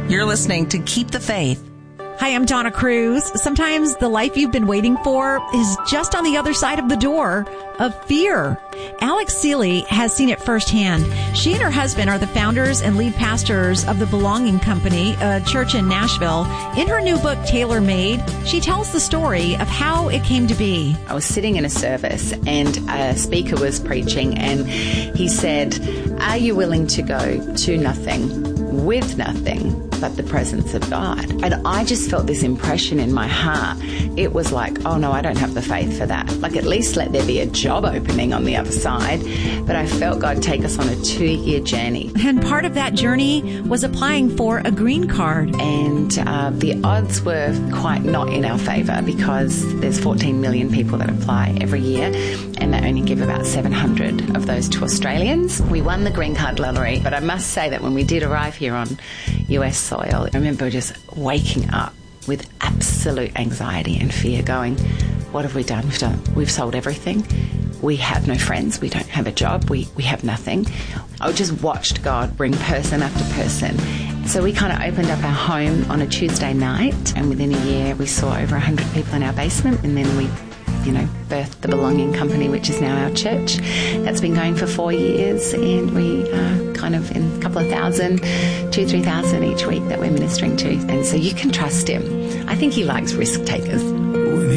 You're listening to Keep the Faith. Hi, I'm Donna Cruz. Sometimes the life you've been waiting for is just on the other side of the door of fear. Alex Seeley has seen it firsthand. She and her husband are the founders and lead pastors of the Belonging Company, a church in Nashville. In her new book, Tailor Made, she tells the story of how it came to be. I was sitting in a service and a speaker was preaching and he said, "Are you willing to go to nothing, with nothing, but the presence of God?" And I just felt this impression in my heart. It was like, oh no, I don't have the faith for that. Like, at least let there be a job opening on the other side. But I felt God take us on a 2-year journey. And part of that journey was applying for a green card. And the odds were quite not in our favour because there's 14 million people that apply every year and they only give about 700 of those to Australians. We won the green card lottery, but I must say that when we did arrive here on US soil, I remember just waking up with absolute anxiety and fear going, what have we done? We've sold everything. We have no friends. We don't have a job. We have nothing. I just watched God bring person after person. So we kind of opened up our home on a Tuesday night, and within a year we saw over 100 people in our basement, and then we birthed the Belonging Company, which is now our church. That's been going for 4 years, and we are kind of in a couple of thousand, 2,000-3,000 each week that we're ministering to. And so you can trust him. I think he likes risk takers.